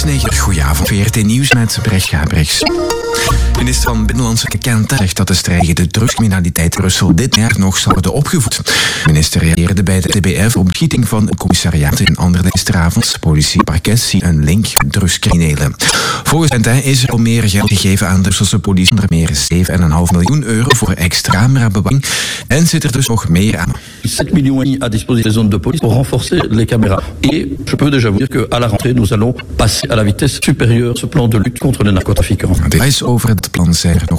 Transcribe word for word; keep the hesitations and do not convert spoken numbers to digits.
negen. Goedenavond, V R T Nieuws met Brecht Gabrechts. Minister van Binnenlandse Kent zegt dat de strijd tegen de drugscriminaliteit in Brussel dit jaar nog zal worden opgevoed. De minister reageerde bij de D B F op schieting van commissariaten in Anderlecht gisteravond. Politie, parket zien een link met drugscriminelen. Volgens N T is er al meer geld gegeven aan de Brusselse politie, onder meer zeven komma vijf miljoen euro voor extra camerabewaking. En zit er dus nog meer aan. sept millions et demi à disposition des zones de police pour renforcer les caméras. Et je peux déjà vous dire qu'à la rentrée, nous allons passer à la vitesse supérieure ce plan de lutte contre les narcotrafiquants. Details over het plan zijn er nog